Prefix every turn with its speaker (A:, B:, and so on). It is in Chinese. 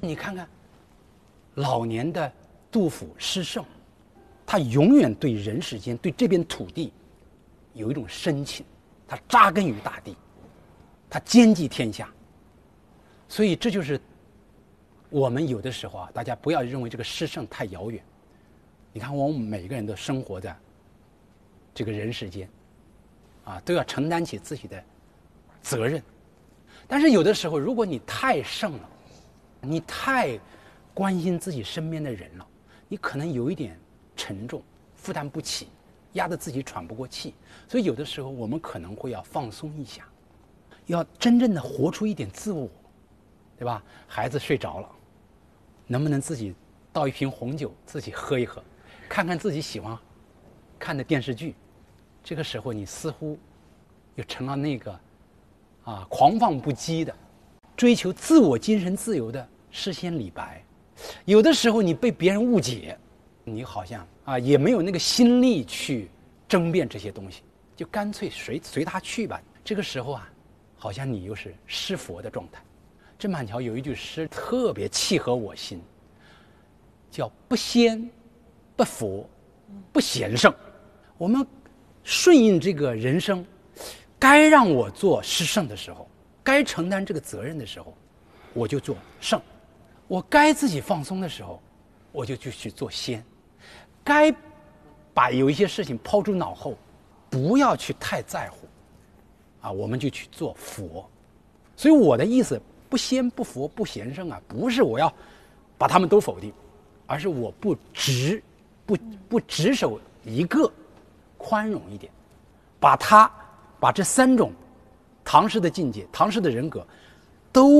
A: 你看看老年的杜甫诗圣，他永远对人世间，对这片土地有一种深情，他扎根于大地，他兼济天下。所以这就是我们有的时候啊，大家不要认为这个诗圣太遥远。你看我们每一个人都生活在这个人世间啊，都要承担起自己的责任。但是有的时候如果你太圣了，你太关心自己身边的人了，你可能有一点沉重，负担不起，压得自己喘不过气。所以有的时候我们可能会要放松一下，要真正的活出一点自我，对吧？孩子睡着了，能不能自己倒一瓶红酒自己喝一喝，看看自己喜欢看的电视剧。这个时候你似乎又成了那个狂放不羁的追求自我精神自由的诗仙李白。有的时候你被别人误解，你好像也没有那个心力去争辩这些东西，就干脆随他去吧。这个时候好像你又是诗佛的状态。郑板桥有一句诗特别契合我心，叫不仙不佛不贤圣。我们顺应这个人生，该让我做诗圣的时候，该承担这个责任的时候，我就做圣；我该自己放松的时候，我就去做仙；该把有一些事情抛诸脑后，不要去太在乎我们就去做佛。所以我的意思，不仙不佛不贤圣不是我要把他们都否定，而是我不只守一个，宽容一点，把这三种唐诗的境界、唐诗的人格都